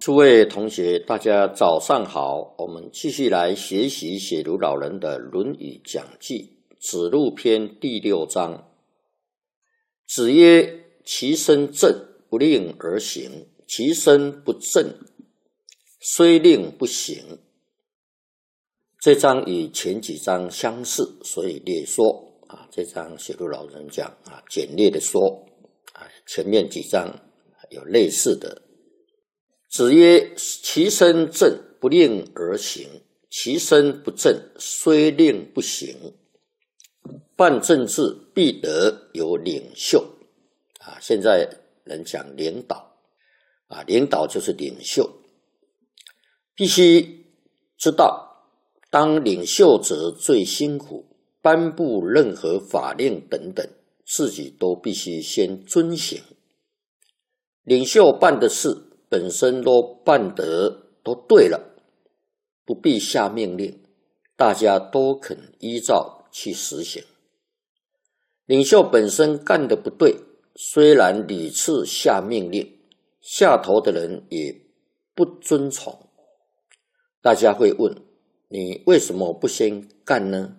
诸位同学，大家早上好。我们继续来学习写如老人的《论语讲记》子路篇第6章。子曰：其身正，不令而行；其身不正，虽令不行。这章与前几章相似，所以略说。这章写如老人讲简略的说。前面几章有类似的。子曰：其身正，不令而行；其身不正，虽令不行。办政治必得有领袖。现在人讲领导。领导就是领袖。必须知道，当领袖者最辛苦，颁布任何法令等等，自己都必须先遵行。领袖办的事本身都办得都对了，不必下命令，大家都肯依照去实行。领袖本身干得不对，虽然屡次下命令，下头的人也不遵从，大家会问：你为什么不先干呢？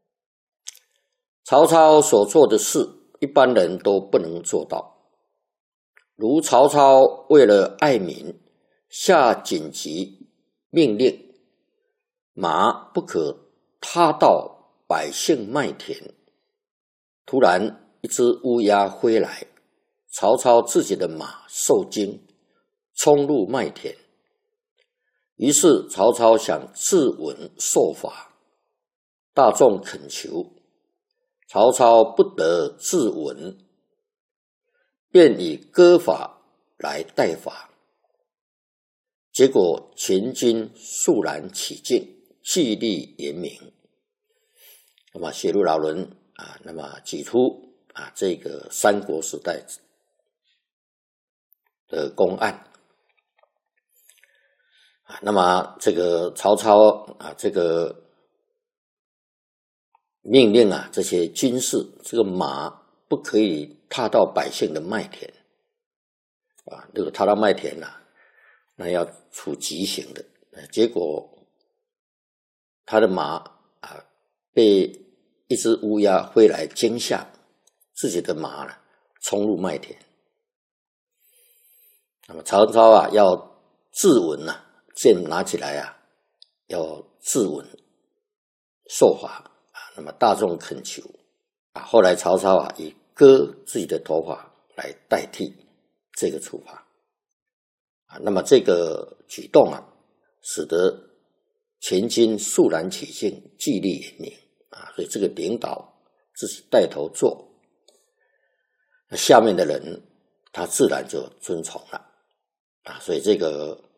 曹操所做的事，一般人都不能做到。如曹操为了爱民，下紧急命令，马不可踏到百姓麦田。突然一只乌鸦飞来，曹操自己的马受惊，冲入麦田。于是曹操想自刎受罚，大众恳求，曹操不得自刎，便以割法来代罚。结果全军肃然起敬，纪律严明。那么写如老人那么举出这个三国时代的公案。那么这个曹操这个命令这些军士，这个马不可以踏到百姓的麦田如果踏到麦田那要处极刑的。结果他的马被一只乌鸦飞来惊吓，自己的马冲入麦田。那么曹操要自刎剑拿起来要自刎受罚那么大众恳求后来曹操以割自己的头发来代替这个处罚那么这个举动使得全军肃然起敬，纪律严明所以这个领导自己带头做，下面的人他自然就遵从了所以这个